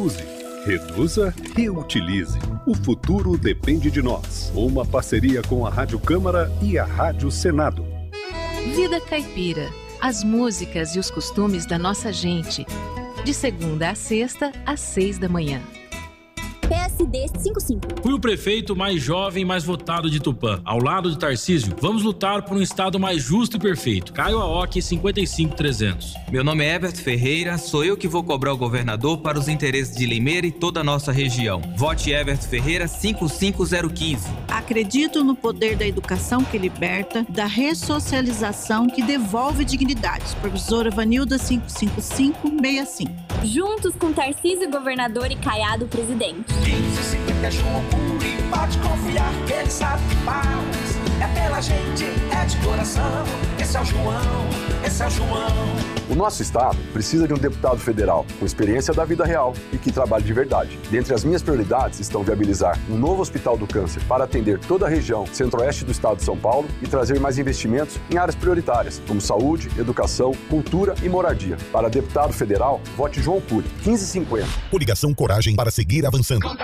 Use, reduza, reutilize. O futuro depende de nós. Uma parceria com a Rádio Câmara e a Rádio Senado. Vida Caipira. As músicas e os costumes da nossa gente. De segunda a sexta, às 6 da manhã. PSD 55. Fui o prefeito mais jovem e mais votado de Tupã. Ao lado de Tarcísio, vamos lutar por um estado mais justo e perfeito. Caio Aoki, 55300. Meu nome é Herbert Ferreira, sou eu que vou cobrar o governador para os interesses de Limeira e toda a nossa região. Vote Herbert Ferreira 55015. Acredito no poder da educação que liberta, da ressocialização que devolve dignidade. Professora Vanilda 55565. Juntos com Tarcísio, governador, e Caiado, presidente. 1550 é João Puri, pode confiar que ele sabe que faz. É pela gente, é de coração. Esse é o João, esse é o João. O nosso estado precisa de um deputado federal com experiência da vida real e que trabalhe de verdade. Dentre as minhas prioridades estão viabilizar um novo hospital do câncer para atender toda a região centro-oeste do estado de São Paulo e trazer mais investimentos em áreas prioritárias, como saúde, educação, cultura e moradia. Para deputado federal, vote João Cury, 1550. Coligação Coragem para seguir avançando.